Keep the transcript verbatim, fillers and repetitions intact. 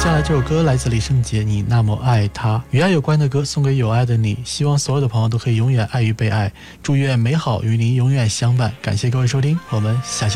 接下来这首歌来自李圣杰，你那么爱他，与爱有关的歌送给有爱的你，希望所有的朋友都可以永远爱与被爱，祝愿美好与您永远相伴。感谢各位收听，我们下期